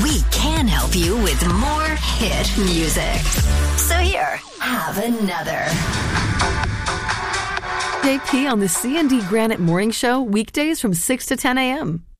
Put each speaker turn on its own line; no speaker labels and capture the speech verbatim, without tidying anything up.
we can help you with more hit music. So here, have another.
J P on the C and D Granite Morning Show, weekdays from six to ten a.m.